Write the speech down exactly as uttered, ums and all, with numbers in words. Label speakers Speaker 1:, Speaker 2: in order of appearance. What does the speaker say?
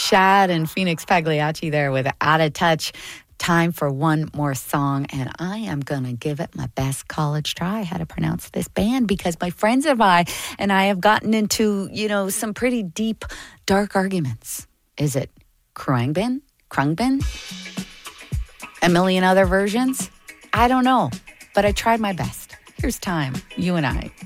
Speaker 1: Shad and Phoenix Pagliacci there with Out of Touch. Time for one more song, and I am going to give it my best college try how to pronounce this band, because my friends and I and I have gotten into, you know, some pretty deep, dark arguments. Is it Khruangbin? Khruangbin? A million other versions? I don't know, but I tried my best. Here's Time, you and I.